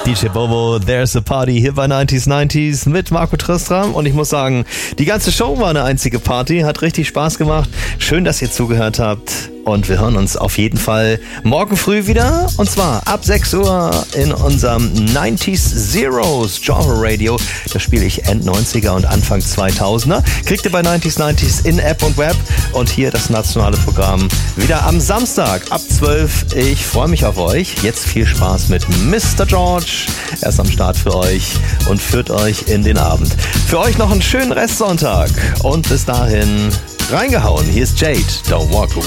DJ Bobo, There's a Party hier bei 90s mit Marco Tristram. Und ich muss sagen, die ganze Show war eine einzige Party, hat richtig Spaß gemacht. Schön, dass ihr zugehört habt. Und wir hören uns auf jeden Fall morgen früh wieder. Und zwar ab 6 Uhr in unserem 90s Zeros Genre Radio. Da spiele ich End-90er und Anfang 2000er. Kriegt ihr bei 90s in App und Web. Und hier das nationale Programm wieder am Samstag ab 12. Ich freue mich auf euch. Jetzt viel Spaß mit Mr. George. Er ist am Start für euch und führt euch in den Abend. Für euch noch einen schönen Restsonntag. Und bis dahin reingehauen. Hier ist Jade. Don't walk away.